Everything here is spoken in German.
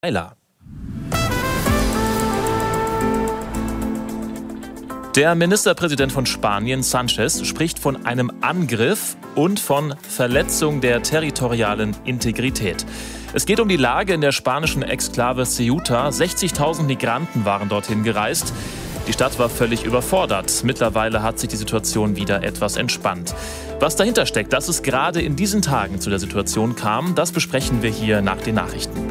Ayla. Der Ministerpräsident von Spanien, Sánchez, spricht von einem Angriff und von Verletzung der territorialen Integrität. Es geht um die Lage in der spanischen Exklave Ceuta. 60.000 Migranten waren dorthin gereist. Die Stadt war völlig überfordert. Mittlerweile hat sich die Situation wieder etwas entspannt. Was dahinter steckt, dass es gerade in diesen Tagen zu der Situation kam, das besprechen wir hier nach den Nachrichten.